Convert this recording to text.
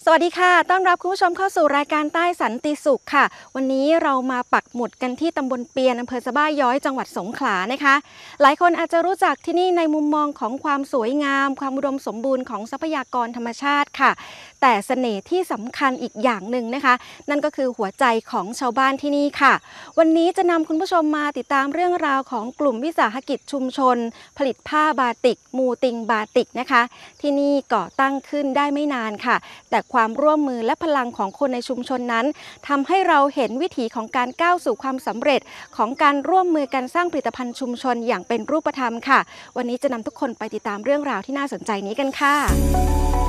สวัสดีค่ะต้อนรับคุณผู้ชมเข้าสู่รายการใต้สันติสุขค่ะ วันนี้เรามาปักหมุดกันที่ตำบลเปียนอำเภอสะบ้าย้อยจังหวัดสงขลานะคะ หลายคนอาจจะรู้จักที่นี่ในมุมมองของความสวยงามความอุดมสมบูรณ์ของทรัพยากรธรรมชาติค่ะ แต่เสน่ห์ที่สำคัญอีกอย่างหนึ่งนะคะ นั่นก็คือหัวใจของชาวบ้านที่นี่ค่ะ วันนี้จะนำคุณผู้ชมมาติดตามเรื่องราวของกลุ่มวิสาหกิจชุมชน ผลิตผ้าบาติกมูติงบาติกนะคะ ที่นี่ก่อตั้งขึ้นได้ไม่นานค่ะ แต่ความร่วมมือและพลังของคนในชุมชนนั้นทำให้เราเห็นวิถีของการก้าวสู่ความสำเร็จของการร่วมมือกันสร้างผลิตภัณฑ์ชุมชนอย่างเป็นรูปธรรมค่ะ วันนี้จะนำทุกคนไปติดตามเรื่องราวที่น่าสนใจนี้กันค่ะ